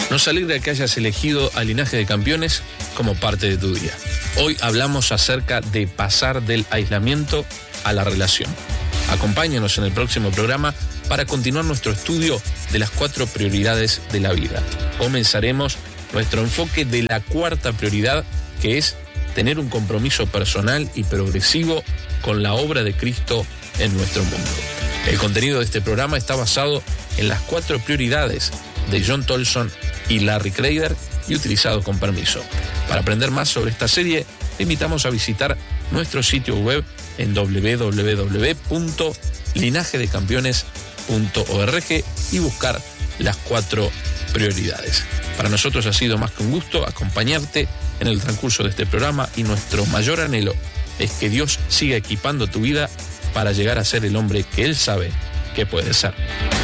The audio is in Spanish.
Nos alegra que hayas elegido a Linaje de Campeones como parte de tu día. Hoy hablamos acerca de pasar del aislamiento a la relación. Acompáñanos en el próximo programa para continuar nuestro estudio de las 4 prioridades de la vida. Comenzaremos nuestro enfoque de la 4ª prioridad, que es tener un compromiso personal y progresivo con la obra de Cristo en nuestro mundo. El contenido de este programa está basado en las 4 prioridades de John Tolson y Larry Kreider y utilizado con permiso. Para aprender más sobre esta serie, te invitamos a visitar nuestro sitio web en www.linajedecampeones.org y buscar las 4 prioridades. Para nosotros ha sido más que un gusto acompañarte en el transcurso de este programa y nuestro mayor anhelo es que Dios siga equipando tu vida para llegar a ser el hombre que Él sabe que puedes ser.